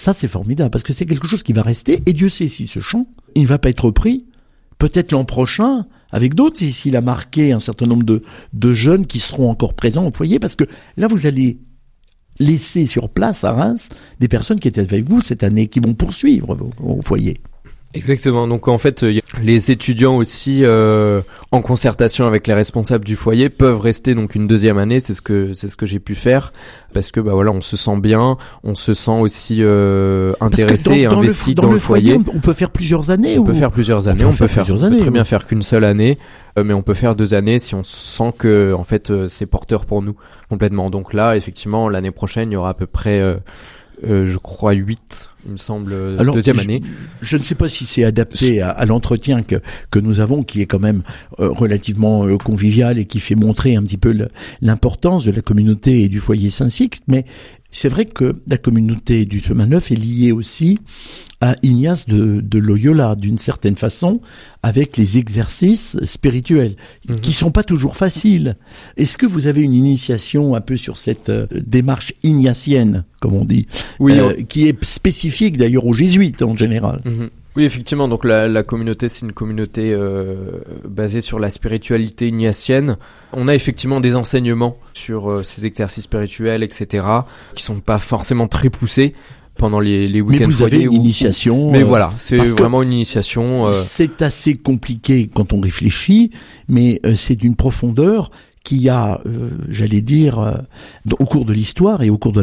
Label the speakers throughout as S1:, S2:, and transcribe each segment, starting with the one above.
S1: Ça, c'est formidable, parce que c'est quelque chose qui va rester, et Dieu sait si ce chant, il ne va pas être repris, peut-être l'an prochain, avec d'autres, s'il a marqué un certain nombre de jeunes qui seront encore présents au foyer, parce que là, vous allez laisser sur place à Reims des personnes qui étaient avec vous cette année, qui vont poursuivre au foyer.
S2: Exactement. Donc en fait, les étudiants aussi, en concertation avec les responsables du foyer, peuvent rester donc une deuxième année. C'est ce que j'ai pu faire, parce que bah voilà, on se sent bien, on se sent aussi intéressé et investi dans le foyer.
S1: On peut faire plusieurs années.
S2: On peut faire plusieurs années. On peut très bien faire qu'une seule année, mais on peut faire 2 années si on sent que en fait c'est porteur pour nous complètement. Donc là, effectivement, l'année prochaine, il y aura à peu près je crois 8, il me semble, deuxième année.
S1: Je ne sais pas si c'est adapté à l'entretien que nous avons, qui est quand même relativement convivial et qui fait montrer un petit peu l'importance de la communauté et du foyer Saint-Sixte, mais c'est vrai que la communauté du Chemin Neuf est liée aussi à Ignace de Loyola, d'une certaine façon, avec les exercices spirituels, qui sont pas toujours faciles. Est-ce que vous avez une initiation un peu sur cette démarche ignatienne, comme on dit,
S2: oui,
S1: qui est spécifique d'ailleurs aux jésuites en général?
S2: Oui, effectivement. Donc la communauté, c'est une communauté basée sur la spiritualité ignatienne. On a effectivement des enseignements sur ces exercices spirituels, etc., qui sont pas forcément très poussés pendant les week-ends.
S1: Mais vous avez une initiation.
S2: Mais voilà, c'est vraiment une initiation.
S1: C'est assez compliqué quand on réfléchit, mais c'est d'une profondeur qui a, j'allais dire, au cours de l'histoire et au cours de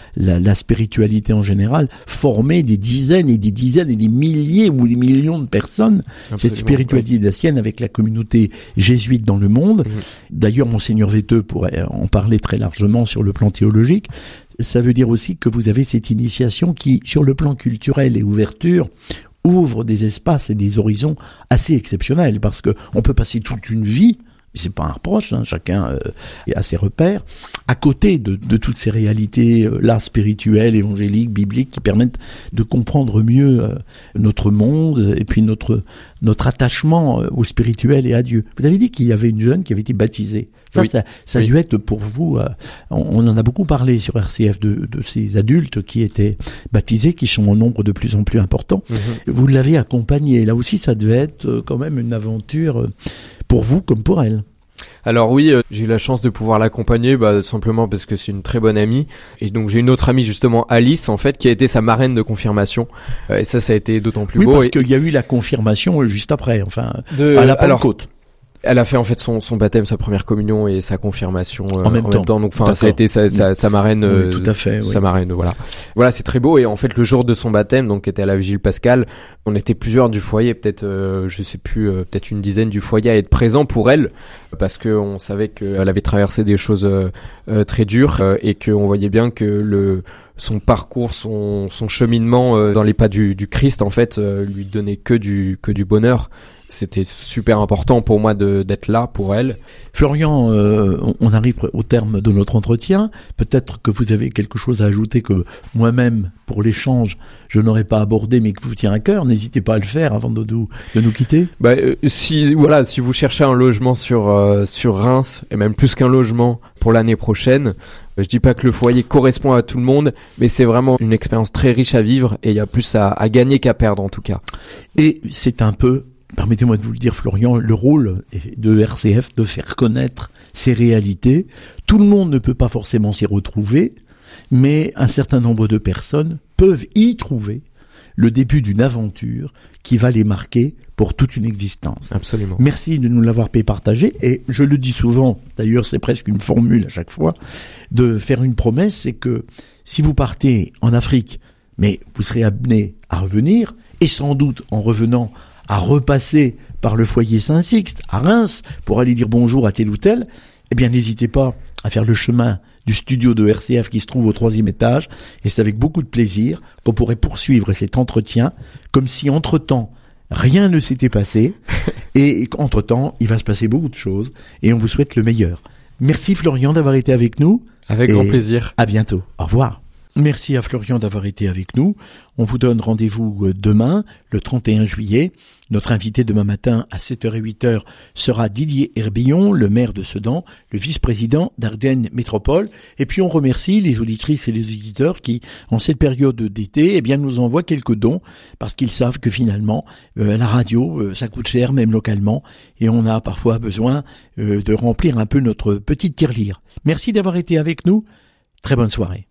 S1: la spiritualité en général, formé des dizaines et des dizaines et des milliers ou des millions de personnes. Absolument, cette spiritualité ignatienne avec la communauté jésuite dans le monde. D'ailleurs, Monseigneur Veteux pourrait en parler très largement sur le plan théologique. Ça veut dire aussi que vous avez cette initiation qui, sur le plan culturel et ouverture, ouvre des espaces et des horizons assez exceptionnels, parce que on peut passer toute une vie, c'est pas un reproche, hein, chacun a ses repères, à côté de toutes ces réalités là spirituelles, évangéliques, bibliques, qui permettent de comprendre mieux notre monde et puis notre attachement au spirituel et à Dieu. Vous avez dit qu'il y avait une jeune qui avait été baptisée. Ça, oui. Ça a dû être pour vous, on en a beaucoup parlé sur RCF de ces adultes qui étaient baptisés, qui sont en nombre de plus en plus important. Vous l'avez accompagnée. Là aussi, ça devait être quand même une aventure pour vous comme pour elle.
S2: Alors oui, j'ai eu la chance de pouvoir l'accompagner, simplement parce que c'est une très bonne amie. Et donc j'ai une autre amie, justement, Alice, en fait, qui a été sa marraine de confirmation. Et ça a été d'autant plus beau.
S1: Oui, parce qu'il y a eu la confirmation juste après, à la Pentecôte.
S2: Elle a fait en fait son baptême, sa première communion et sa confirmation en même temps. Donc ça a été sa marraine,
S1: oui, tout à fait,
S2: sa marraine, voilà. Voilà, c'est très beau. Et en fait, le jour de son baptême, donc qui était à la Vigile Pascale, on était plusieurs du foyer, peut-être je sais plus, peut-être une dizaine du foyer à être présents pour elle, parce que on savait qu'elle avait traversé des choses très dures et qu'on voyait bien que son parcours, son cheminement dans les pas du Christ, en fait, lui donnait que du bonheur. C'était super important pour moi d'être là pour elle.
S1: Florian, on arrive au terme de notre entretien. Peut-être que vous avez quelque chose à ajouter que moi-même, pour l'échange, je n'aurais pas abordé, mais que vous tient à cœur. N'hésitez pas à le faire avant de nous quitter.
S2: Si vous cherchez un logement sur Reims, et même plus qu'un logement pour l'année prochaine, je dis pas que le foyer correspond à tout le monde, mais c'est vraiment une expérience très riche à vivre, et il y a plus à gagner qu'à perdre en tout cas.
S1: Et c'est un peu, permettez-moi de vous le dire, Florian, le rôle de RCF de faire connaître ces réalités. Tout le monde ne peut pas forcément s'y retrouver, mais un certain nombre de personnes peuvent y trouver le début d'une aventure qui va les marquer pour toute une existence.
S2: Absolument.
S1: Merci de nous l'avoir partagé, et je le dis souvent, d'ailleurs c'est presque une formule à chaque fois, de faire une promesse, c'est que si vous partez en Afrique, mais vous serez amené à revenir, et sans doute en revenant à repasser par le foyer Saint-Sixte à Reims pour aller dire bonjour à tel ou tel, eh bien n'hésitez pas à faire le chemin du studio de RCF qui se trouve au 3e étage, et c'est avec beaucoup de plaisir qu'on pourrait poursuivre cet entretien, comme si entre-temps rien ne s'était passé, et qu'entre-temps il va se passer beaucoup de choses, et on vous souhaite le meilleur. Merci Florian d'avoir été avec nous.
S2: Avec grand plaisir.
S1: À bientôt. Au revoir. Merci à Florian d'avoir été avec nous. On vous donne rendez-vous demain, le 31 juillet. Notre invité demain matin à 7h et 8h sera Didier Herbillon, le maire de Sedan, le vice-président d'Ardennes Métropole. Et puis on remercie les auditrices et les auditeurs qui, en cette période d'été, nous envoient quelques dons parce qu'ils savent que finalement, la radio, ça coûte cher, même localement, et on a parfois besoin de remplir un peu notre petite tirelire. Merci d'avoir été avec nous. Très bonne soirée.